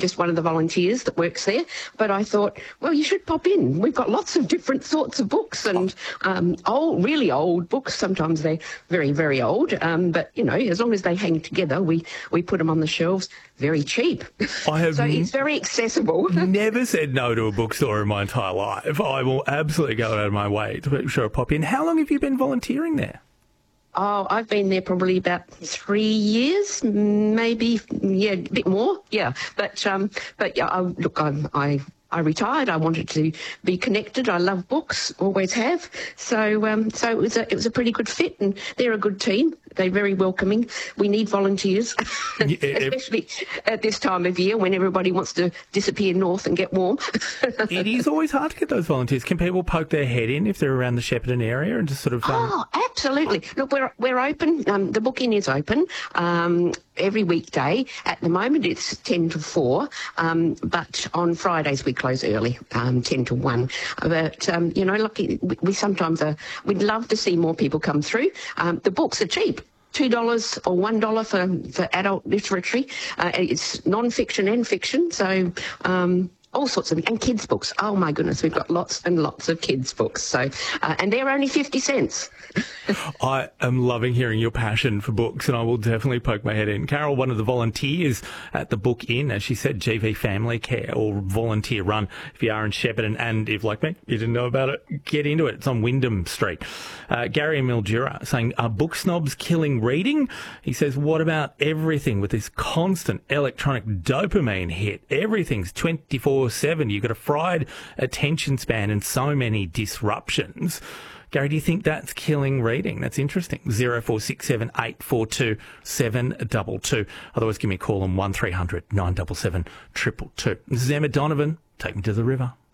just one of the volunteers that works there. But I thought, well, you should pop in. We've got lots of different sorts of books and really old books. Sometimes they're very, very old. But, you know, as long as they hang together, we put them on the shelves very cheap. I have so it's very accessible. Never said no to a bookstore in my entire life. I will absolutely go out of my way to make sure I pop in. How long have you been volunteering there? Oh, I've been there probably about 3 years, maybe, yeah, a bit more, yeah. But yeah, I retired. I wanted to be connected. I love books, always have. So it was a pretty good fit, and they're a good team. They're very welcoming. We need volunteers, especially at this time of year when everybody wants to disappear north and get warm. It is always hard to get those volunteers. Can people poke their head in if they're around the Shepparton area and just sort of... Oh, absolutely. Look, we're open. The booking is open every weekday. At the moment, it's 10 to 4, but on Fridays we close early, 10 to 1. But, you know, lucky, we sometimes we'd love to see more people come through. The books are cheap. $2 or $1 for adult literature. It's non-fiction and fiction, so all sorts of, and kids' books. Oh my goodness, we've got lots and lots of kids' books. So, and they're only 50 cents. I am loving hearing your passion for books, and I will definitely poke my head in. Carol, one of the volunteers at the Book Inn, as she said, GV Family Care or volunteer run. If you are in Shepparton, and if, like me, you didn't know about it, get into it. It's on Wyndham Street. Gary in Mildura saying, are book snobs killing reading? He says, what about everything with this constant electronic dopamine hit? Everything's 24/7. You've got a fried attention span and so many disruptions. Gary, do you think that's killing reading? That's interesting. 0467 842 722. Otherwise, give me a call on 1300 977 222. This is Emma Donovan. Take me to the river.